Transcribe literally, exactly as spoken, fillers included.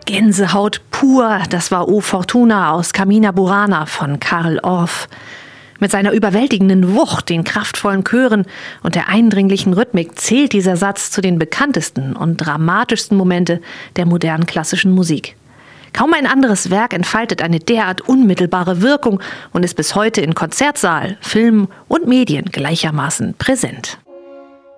Gänsehaut pur, das war O Fortuna aus Carmina Burana von Carl Orff. Mit seiner überwältigenden Wucht, den kraftvollen Chören und der eindringlichen Rhythmik zählt dieser Satz zu den bekanntesten und dramatischsten Momente der modernen klassischen Musik. Kaum ein anderes Werk entfaltet eine derart unmittelbare Wirkung und ist bis heute in Konzertsaal, Film und Medien gleichermaßen präsent.